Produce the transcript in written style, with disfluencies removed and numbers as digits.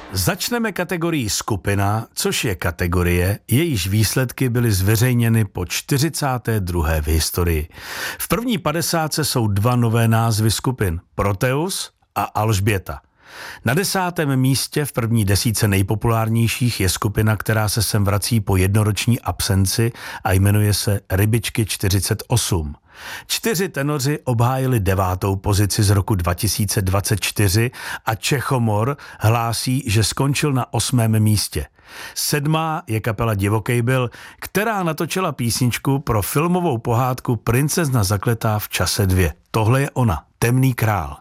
Začneme kategorií skupina, což je kategorie, jejíž výsledky byly zveřejněny po 42. v historii. V první 50 jsou dva nové názvy skupin, Proteus a Alžběta. Na 10. místě v první desítce nejpopulárnějších je skupina, která se sem vrací po jednoroční absenci a jmenuje se Rybičky 48. 4 tenoři obhájili 9. pozici z roku 2024 a Čechomor hlásí, že skončil na 8. místě. 7. je kapela Divokej byl, která natočila písničku pro filmovou pohádku Princezna zakletá v čase 2. Tohle je ona, Temný král.